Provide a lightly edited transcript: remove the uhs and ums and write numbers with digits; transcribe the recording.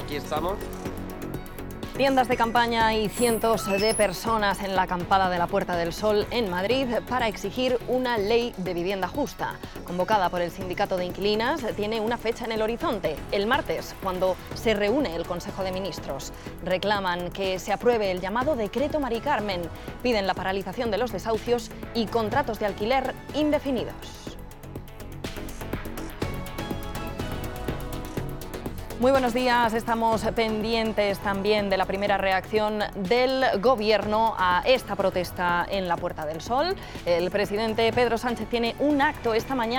aquí estamos. Tiendas de campaña y cientos de personas en la acampada de la Puerta del Sol en Madrid para exigir una ley de vivienda justa. Convocada por el Sindicato de Inquilinas, tiene una fecha en el horizonte, el martes, cuando se reúne el Consejo de Ministros. Reclaman que se apruebe el llamado Decreto Mari Carmen, piden la paralización de los desahucios y contratos de alquiler indefinidos. Muy buenos días, estamos pendientes también de la primera reacción del Gobierno a esta protesta en la Puerta del Sol. El presidente Pedro Sánchez tiene un acto esta mañana